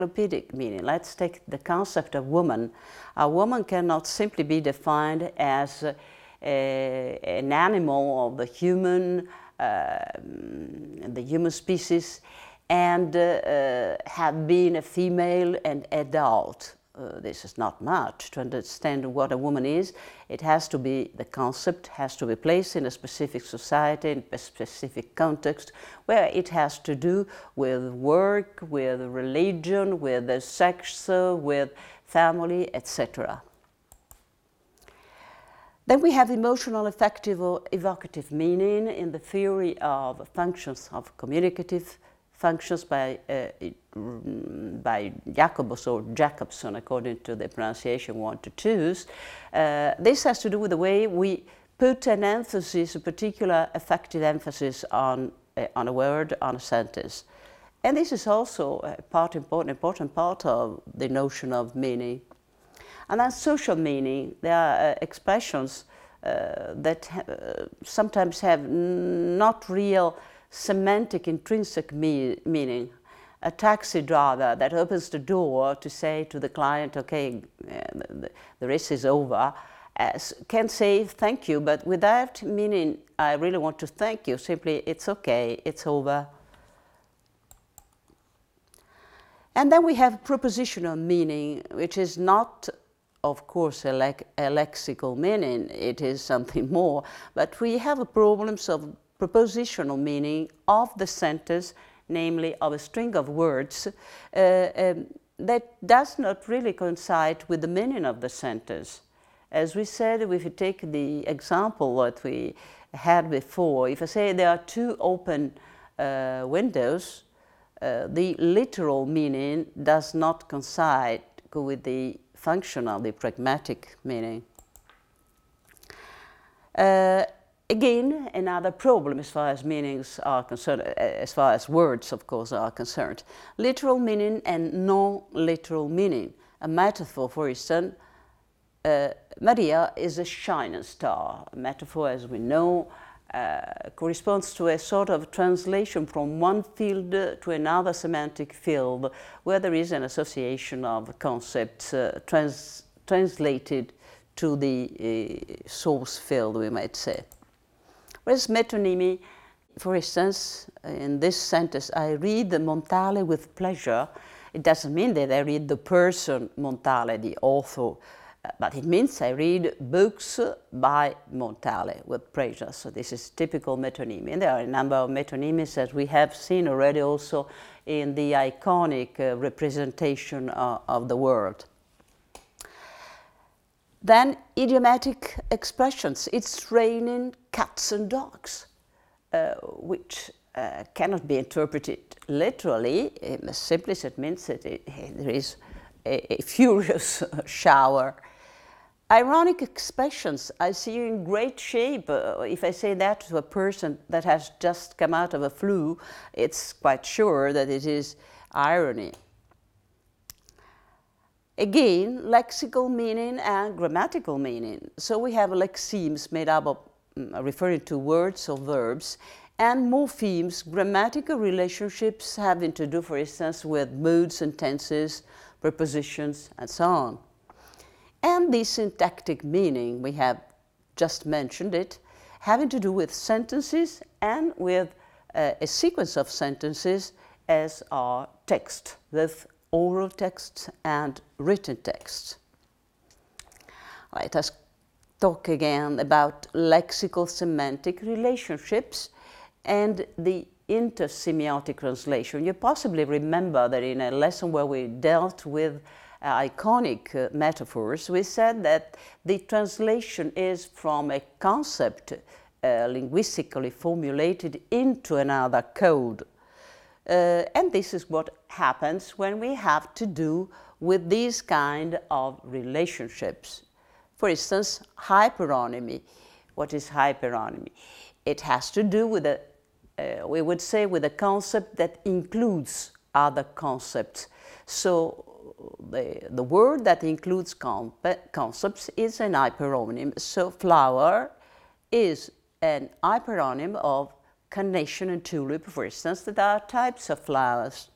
encyclopedic meaning. Let's take the concept of woman. A woman cannot simply be defined as an animal of the human species and have been a female and adult. This is not much. To understand what a woman is, it has to be, the concept has to be placed in a specific society, in a specific context, where it has to do with work, with religion, with the sex, with family, etc. Then we have emotional, affective, or evocative meaning in the theory of functions of communicative functions by Jacobus or Jacobson, according to the pronunciation we want to choose. This has to do with the way we put an emphasis, a particular affective emphasis on a word, on a sentence. And this is also an important part of the notion of meaning. And then social meaning, there are expressions that sometimes have not real semantic, intrinsic meaning. A taxi driver that opens the door to say to the client, okay, the race is over, can say thank you, but without meaning, I really want to thank you, simply it's okay, it's over. And then we have propositional meaning, which is not, of course, a lexical meaning, it is something more, but we have problems of propositional meaning of the sentence, namely of a string of words, that does not really coincide with the meaning of the sentence. As we said, if you take the example that we had before, if I say there are two open windows, the literal meaning does not coincide with the functional, the pragmatic meaning. Again, another problem as far as meanings are concerned, as far as words, of course, are concerned. Literal meaning and non-literal meaning. A metaphor, for instance, Maria is a shining star. A metaphor, as we know, corresponds to a sort of translation from one field to another semantic field, where there is an association of concepts translated to the source field, we might say. Whereas metonymy, for instance, in this sentence, I read the Montale with pleasure. It doesn't mean that I read the person Montale, the author, but it means I read books by Montale with pleasure. So this is typical metonymy. And there are a number of metonymies that we have seen already also in the iconic representation of the world. Then idiomatic expressions. It's raining cats and dogs, which cannot be interpreted literally. Simply it means that there is a furious shower. Ironic expressions. I see you in great shape. If I say that to a person that has just come out of a flu, it's quite sure that it is irony. Again, lexical meaning and grammatical meaning. So we have lexemes made up of referring to words or verbs, and morphemes, grammatical relationships having to do, for instance, with moods and tenses, prepositions, and so on. And the syntactic meaning, we have just mentioned it, having to do with sentences and with a sequence of sentences as our text, with oral texts and written texts. Let us talk again about lexical semantic relationships and the intersemiotic translation. You possibly remember that in a lesson where we dealt with iconic metaphors, we said that the translation is from a concept linguistically formulated into another code. And this is what happens when we have to do with these kind of relationships. For instance, hyperonymy. What is hyperonymy? It has to do with we would say, with a concept that includes other concepts. So the word that includes concepts is an hyperonym. So flower is an hyperonym of carnation and tulip, for instance, that are types of flowers.